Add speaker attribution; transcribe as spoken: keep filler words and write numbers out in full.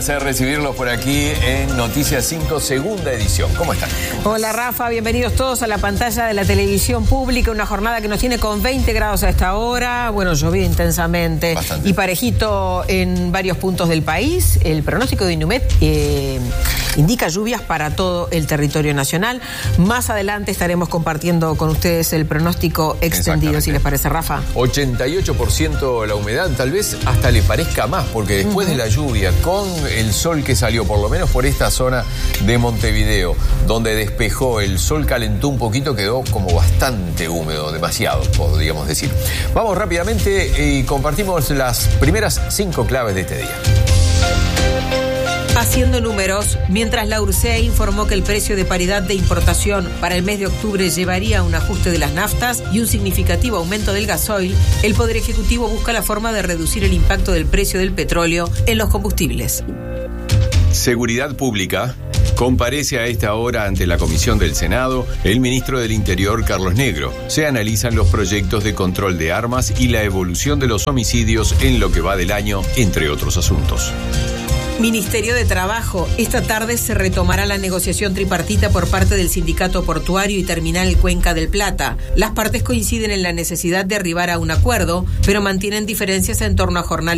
Speaker 1: placer recibirlos por aquí en Noticias cinco, segunda edición. ¿Cómo están?
Speaker 2: Hola Rafa, bienvenidos todos a la pantalla de la televisión pública. Una jornada que nos tiene con veinte grados a esta hora. Bueno, llovió intensamente. Bastante. Y parejito en varios puntos del país. El pronóstico de INUMED eh, indica lluvias para todo el territorio nacional. Más adelante estaremos compartiendo con ustedes el pronóstico extendido, si les parece, Rafa.
Speaker 1: ochenta y ocho por ciento la humedad, tal vez hasta le parezca más, porque después uh-huh. de la lluvia, con el sol que salió, por lo menos por esta zona de Montevideo, donde despejó, el sol calentó un poquito, quedó como bastante húmedo, demasiado, podríamos decir. Vamos rápidamente y compartimos las primeras cinco claves de este día.
Speaker 2: Haciendo números, mientras la URSEA informó que el precio de paridad de importación para el mes de octubre llevaría a un ajuste de las naftas y un significativo aumento del gasoil, el Poder Ejecutivo busca la forma de reducir el impacto del precio del petróleo en los combustibles.
Speaker 1: Seguridad Pública. Comparece a esta hora ante la Comisión del Senado el ministro del Interior, Carlos Negro. Se analizan los proyectos de control de armas y la evolución de los homicidios en lo que va del año, entre otros asuntos.
Speaker 2: Ministerio de Trabajo. Esta tarde se retomará la negociación tripartita por parte del Sindicato Portuario y Terminal Cuenca del Plata. Las partes coinciden en la necesidad de arribar a un acuerdo, pero mantienen diferencias en torno a jornal